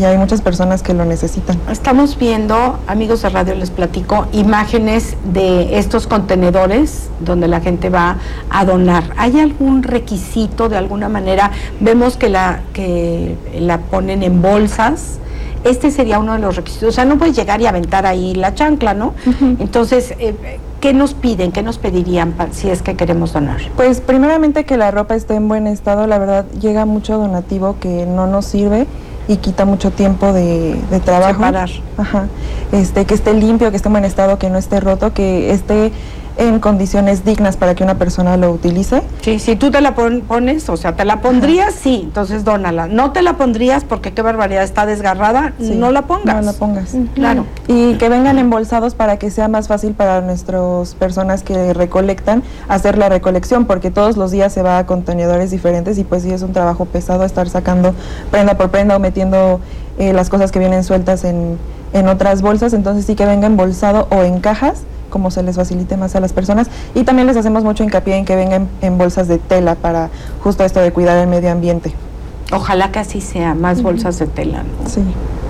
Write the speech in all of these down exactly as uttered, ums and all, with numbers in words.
y hay muchas personas que lo necesitan. Estamos viendo, amigos de radio, les platico, imágenes de estos contenedores donde la gente va a donar. ¿Hay algún requisito de alguna manera? Vemos que la, que la ponen en bolsas. Este sería uno de los requisitos. O sea, no puedes llegar y aventar ahí la chancla, ¿no? Uh-huh. Entonces, eh, ¿qué nos piden? ¿Qué nos pedirían para, si es que queremos donar? Pues primeramente que la ropa esté en buen estado. La verdad, llega mucho donativo que no nos sirve y quita mucho tiempo de, de trabajo. Separar. Ajá. Este, que esté limpio, que esté en buen estado, que no esté roto, que esté en condiciones dignas para que una persona lo utilice. Sí, si tú te la pon, pones, o sea, te la pondrías, ajá, sí, entonces dónala. No te la pondrías porque qué barbaridad, está desgarrada, sí, no la pongas. No la pongas. Mm, claro. Y que vengan embolsados para que sea más fácil para nuestras personas que recolectan hacer la recolección, porque todos los días se va a contenedores diferentes y pues sí es un trabajo pesado estar sacando prenda por prenda o metiendo eh, las cosas que vienen sueltas en, en otras bolsas. Entonces sí que venga embolsado o en cajas, como se les facilite más a las personas, y también les hacemos mucho hincapié en que vengan en bolsas de tela para justo esto de cuidar el medio ambiente. Ojalá que así sea, más uh-huh. bolsas de tela, ¿no? Sí.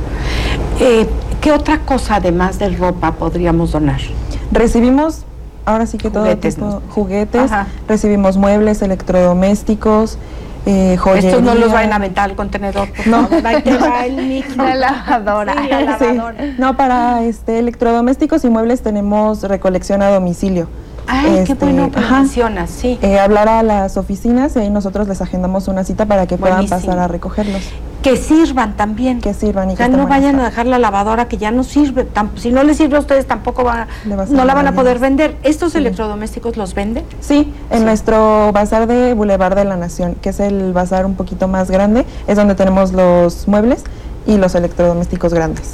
Eh, ¿Qué otra cosa además de ropa podríamos donar? Recibimos, ahora sí que juguetes, todo tipo, juguetes, ajá, recibimos muebles, electrodomésticos, Eh, joyería. Estos no los vayan a aventar al contenedor, por no. favor. Ahí te va el mix, la lavadora. Sí, la lavadora. Sí. No, para este electrodomésticos y muebles tenemos recolección a domicilio. Ay, este, qué bueno que mencionas, sí. Eh, hablar a las oficinas y ahí nosotros les agendamos una cita para que buenísimo. Puedan pasar a recogerlos. Que sirvan también. Que sirvan y o sea, que no vayan a dejar la lavadora que ya no sirve. Tam, si no les sirve a ustedes, tampoco va, no la van a poder vender. ¿Estos sí. electrodomésticos los venden? Sí, en sí. nuestro bazar de Boulevard de la Nación, que es el bazar un poquito más grande, es donde tenemos los muebles y los electrodomésticos grandes.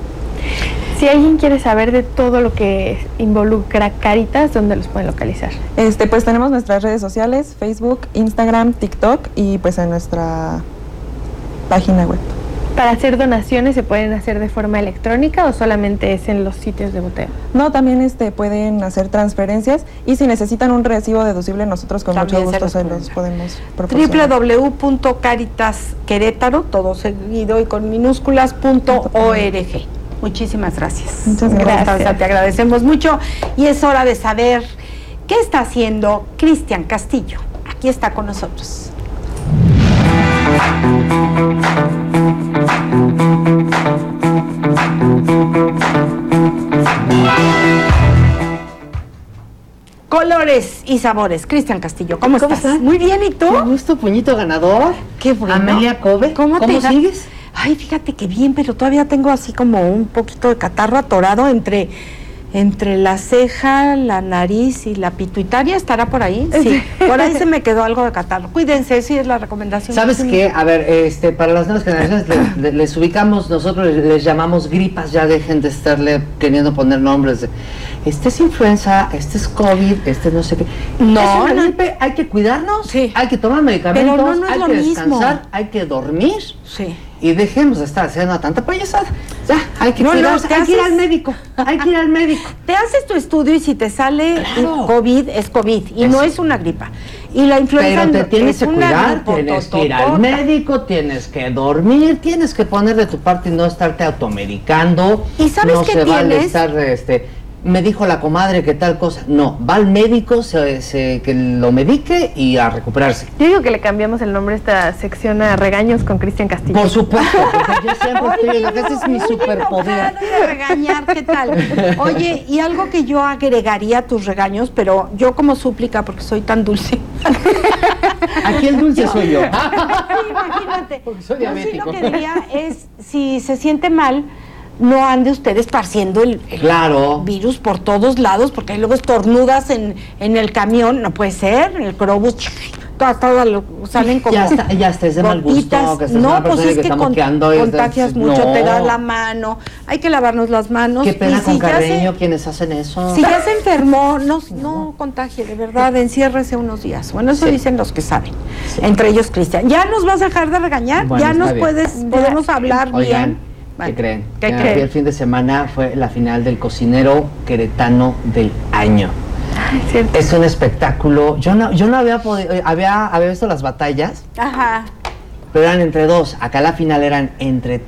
Si alguien quiere saber de todo lo que involucra Cáritas, ¿dónde los pueden localizar? Este, pues tenemos nuestras redes sociales, Facebook, Instagram, TikTok y pues en nuestra página web. ¿Para hacer donaciones se pueden hacer de forma electrónica o solamente es en los sitios de boteo? No, también este, pueden hacer transferencias y si necesitan un recibo deducible, nosotros con también mucho gusto se los, se los podemos proporcionar. doble u doble u doble u punto caritas querétaro, todo seguido y con minúsculas, punto org. Muchísimas gracias. Muchas gracias. gracias. Te agradecemos mucho y es hora de saber qué está haciendo Cristian Castillo. Aquí está con nosotros. Colores y sabores. Cristian Castillo, ¿cómo, ¿Cómo estás? estás? Muy bien, ¿y tú? Qué gusto, puñito ganador. Qué bueno. Amelia Kobe, ¿cómo, ¿cómo te sigues? Ay, fíjate que bien, pero todavía tengo así como un poquito de catarro atorado entre, entre la ceja, la nariz y la pituitaria. ¿Estará por ahí? Sí, por ahí se me quedó algo de catarro. Cuídense, sí es la recomendación. ¿Sabes qué? A ver, este, para las nuevas generaciones les, les, les ubicamos, nosotros les, les llamamos gripas, ya dejen de estarle queriendo poner nombres de, este es influenza, este es COVID, este no sé qué. No, es una no. gripe, hay que cuidarnos, sí. hay que tomar medicamentos, pero no, no es hay lo que mismo. descansar, hay que dormir. Sí. Y dejemos de estar haciendo tanta payasada. Ya, hay que no, cuidarnos, no, hay haces... que ir al médico, hay que ir al médico. Te haces tu estudio y si te sale claro. COVID, es COVID y es... no es una gripa. Y la influenza pero te tienes es que cuidar, una tienes que ir al médico, tienes que dormir, tienes que poner de tu parte y no estarte automedicando. ¿Y sabes no qué se tienes? Vale estar, este, me dijo la comadre que tal cosa. No, va al médico, se, se, que lo medique y a recuperarse. Yo digo que le cambiamos el nombre a esta sección a Regaños con Cristian Castillo. Por supuesto, porque yo siempre estoy en lo que ese es mi superpoder. De regañar, ¿qué tal? Oye, y algo que yo agregaría a tus regaños, pero yo como súplica, porque soy tan dulce. Aquí el dulce yo, soy yo. Imagínate. Porque soy yo diabético. Sí lo que diría es, si se siente mal, no ande usted esparciendo el, el claro. virus por todos lados, porque ahí luego estornudas en, en el camión, no puede ser, en el crobús, todas, todas salen como ya está, ya está, es de mal gusto, que no, pues es que, que con, contagias de, mucho, no. te das la mano, hay que lavarnos las manos. Qué pena y con si Carreño se, quienes hacen eso. Si ya se enfermó, no, no contagie, de verdad, enciérrese unos días. Bueno, eso sí. dicen los que saben, sí. entre ellos Cristian. ¿Ya nos vas a dejar de regañar? Bueno, ya nos bien. puedes, podemos hablar Oigan, bien. ¿qué creen? ¿Qué que creen? El fin de semana fue la final del cocinero queretano del año. Ay, es un espectáculo. Yo no, yo no había podido, había, había visto las batallas. Ajá. Pero eran entre dos. Acá la final eran entre